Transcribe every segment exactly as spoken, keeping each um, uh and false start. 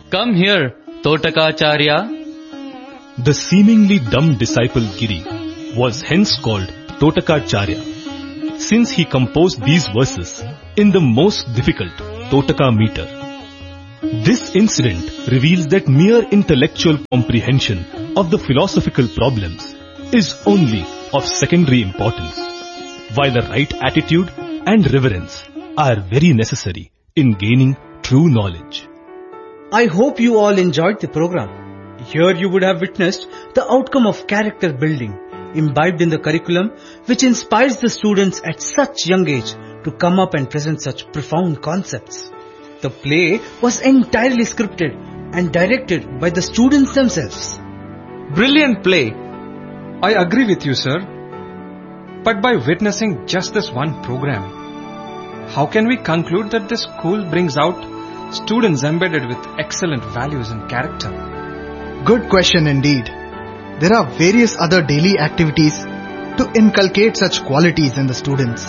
Come here, Totakacharya. The seemingly dumb disciple Giri was hence called Totakacharya, since he composed these verses in the most difficult Totaka meter. This incident reveals that mere intellectual comprehension of the philosophical problems is only of secondary importance, while the right attitude and reverence are very necessary in gaining true knowledge. I hope you all enjoyed the program. Here you would have witnessed the outcome of character building imbibed in the curriculum, which inspires the students at such young age to come up and present such profound concepts. The play was entirely scripted and directed by the students themselves. Brilliant play. I agree with you, sir. But by witnessing just this one program, how can we conclude that this school brings out students embedded with excellent values and character? Good question indeed. There are various other daily activities to inculcate such qualities in the students.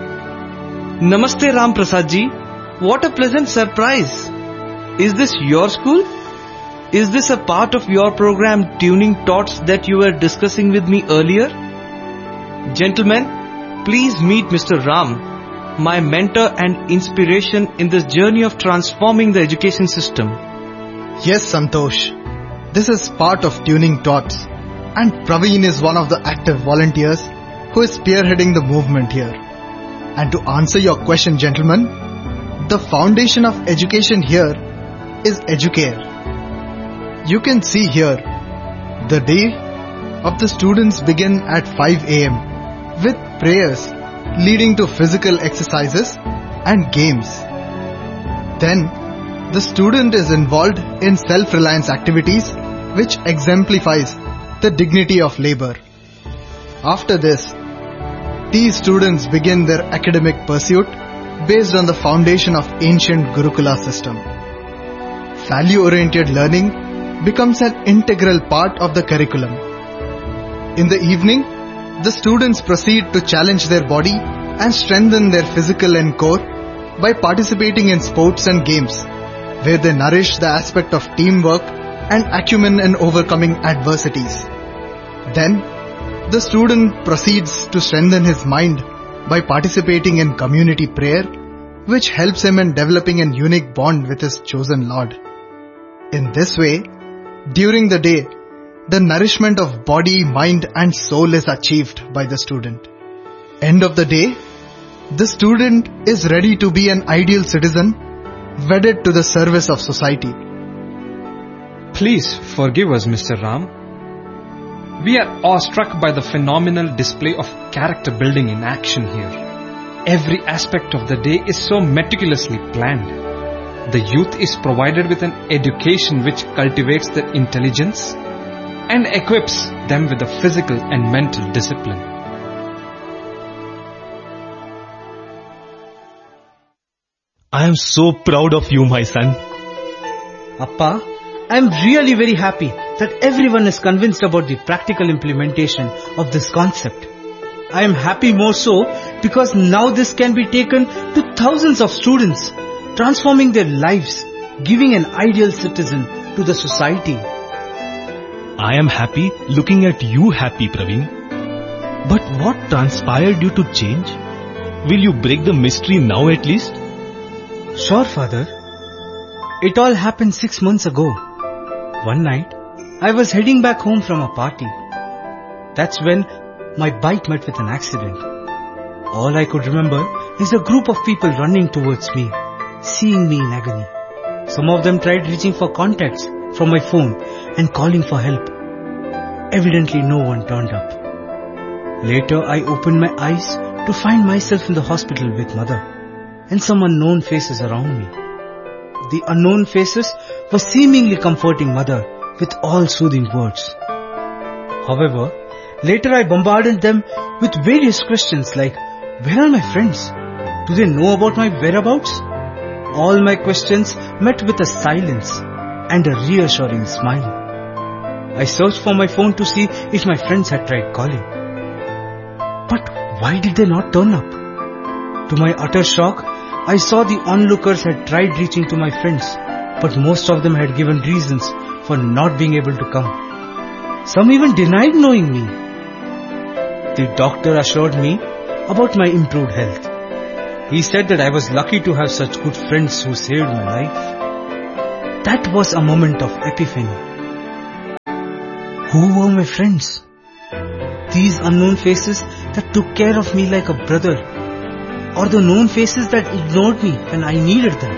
Namaste Ram Prasad ji. What a pleasant surprise. Is this your school? Is this a part of your program Tuning Tots that you were discussing with me earlier? Gentlemen, please meet Mister Ram, my mentor and inspiration in this journey of transforming the education system. Yes, Santosh. This is part of Tuning Tots, and Praveen is one of the active volunteers who is spearheading the movement here. And to answer your question, gentlemen, the foundation of education here is Educare. You can see here, the day of the students begin at five a m with prayers leading to physical exercises and games. Then, the student is involved in self-reliance activities which exemplifies the dignity of labor. After this, these students begin their academic pursuit based on the foundation of ancient Gurukula system. Value-oriented learning becomes an integral part of the curriculum. In the evening, the students proceed to challenge their body and strengthen their physical and core by participating in sports and games, where they nourish the aspect of teamwork and acumen in overcoming adversities. Then, the student proceeds to strengthen his mind by participating in community prayer, which helps him in developing a unique bond with his chosen Lord. In this way, during the day, the nourishment of body, mind and soul is achieved by the student. End of the day, the student is ready to be an ideal citizen, wedded to the service of society. Please forgive us, Mister Ram. We are awestruck by the phenomenal display of character building in action here. Every aspect of the day is so meticulously planned. The youth is provided with an education which cultivates their intelligence and equips them with the physical and mental discipline. I am so proud of you, my son. Appa, I am really very happy that everyone is convinced about the practical implementation of this concept. I am happy more so because now this can be taken to thousands of students, transforming their lives, giving an ideal citizen to the society. I am happy looking at you happy, Praveen. But what transpired you to change? Will you break the mystery now at least? Sure, Father. It all happened six months ago. One night, I was heading back home from a party. That's when my bike met with an accident. All I could remember is a group of people running towards me, seeing me in agony. Some of them tried reaching for contacts from my phone and calling for help. Evidently no one turned up. Later I opened my eyes to find myself in the hospital with mother and some unknown faces around me. The unknown faces were seemingly comforting mother with all soothing words. However, later I bombarded them with various questions like, where are my friends? Do they know about my whereabouts? All my questions met with a silence and a reassuring smile. I searched for my phone to see if my friends had tried calling. But why did they not turn up? To my utter shock, I saw the onlookers had tried reaching to my friends, but most of them had given reasons for not being able to come. Some even denied knowing me. The doctor assured me about my improved health. He said that I was lucky to have such good friends who saved my life. That was a moment of epiphany. Who were my friends? These unknown faces that took care of me like a brother, or the known faces that ignored me when I needed them.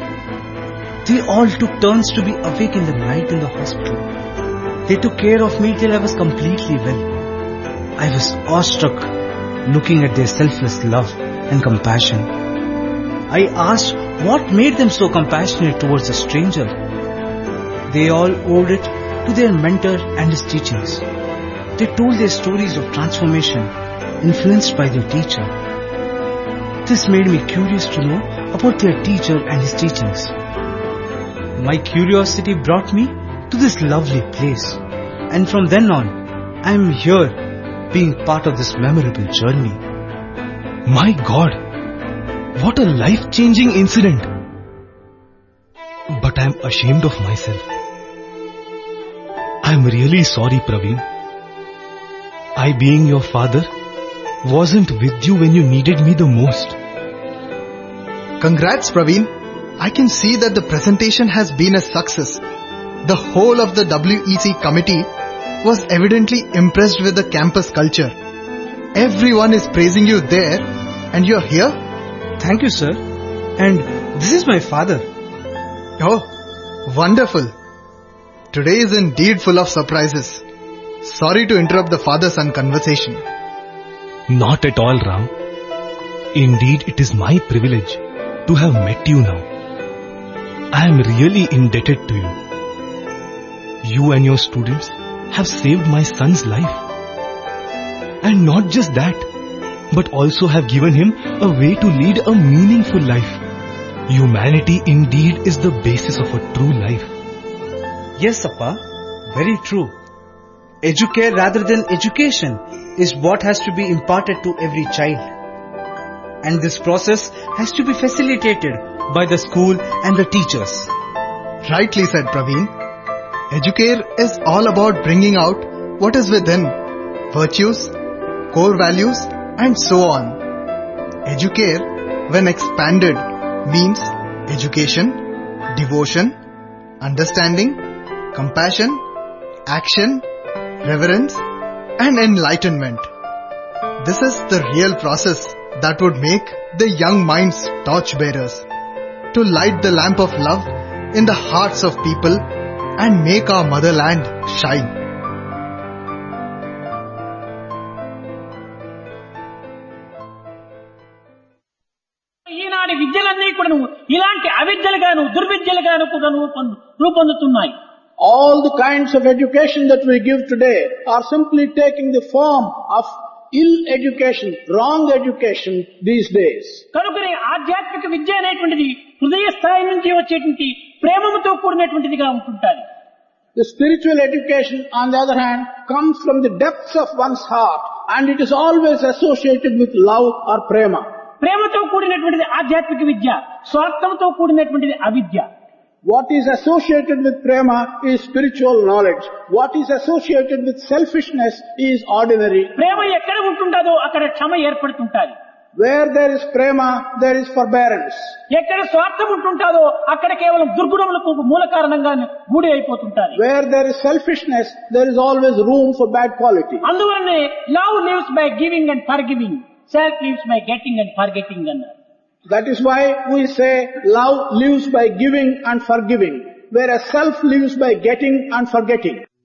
They all took turns to be awake in the night in the hospital. They took care of me till I was completely well. I was awestruck looking at their selfless love and compassion. I asked what made them so compassionate towards a stranger. They all owed it to their mentor and his teachings. They told their stories of transformation influenced by their teacher. This made me curious to know about their teacher and his teachings. My curiosity brought me to this lovely place, and from then on, I am here being part of this memorable journey. My God, what a life-changing incident. But I am ashamed of myself. I am really sorry, Praveen. I, being your father, wasn't with you when you needed me the most. Congrats, Praveen. I can see that the presentation has been a success. The whole of the W E C committee was evidently impressed with the campus culture. Everyone is praising you there, and you're here? Thank you, sir. And this is my father. Oh, wonderful. Today is indeed full of surprises. Sorry to interrupt the father-son conversation. Not at all, Ram. Indeed, it is my privilege to have met you now. I am really indebted to you. You and your students have saved my son's life. And not just that, but also have given him a way to lead a meaningful life. Humanity indeed is the basis of a true life. Yes, Appa, very true. Educare rather than education is what has to be imparted to every child. And this process has to be facilitated by the school and the teachers. Rightly said, Praveen. Educare is all about bringing out what is within, virtues, core values, and so on. Educare, when expanded, means education, devotion, understanding, compassion, action, reverence, and enlightenment. This is the real process that would make the young minds torchbearers, to light the lamp of love in the hearts of people and make our motherland shine. ఈనాటి విద్యలన్నీ కూడాను ఇలాంటి అవిద్యలుగాను దుర్విద్యలుగాను కూడాను రూపొందుతున్నాయి. All the kinds of education that we give today are simply taking the form of ill education, wrong education these days. కనుకనే ఆధ్యాత్మిక విద్య అనేటువంటిది హృదయ స్థాయి నుంచి వచ్చేటువంటి ప్రేమతో కూడినటువంటిదిగా ఉంటుంటాది. The spiritual education, on the other hand, comes from the depths of one's heart, and it is always associated with love or prema. ప్రేమతో కూడినటువంటిది ఆధ్యాత్మిక విద్య, స్వార్థంతో కూడినటువంటిది అవిద్య. What is associated with prema is spiritual knowledge. What is associated with selfishness is ordinary. ప్రేమ ఎక్కడ ఉంటుందో అక్కడ క్షమ ఏర్పడుతుంటాది. Where there is prema, there is forbearance. ఎక్కడ స్వార్థం ఉంటుందో అక్కడ కేవలం దుర్గుణములకు మూల కారణంగా గూడి అయిపోతుంటాది. Where there is selfishness, there is always room for bad quality. అందువల్లనే love lives by giving and forgiving, self lives by getting and forgetting అన్నారు. That is why we say love lives by giving and forgiving, whereas self lives by getting and forgetting.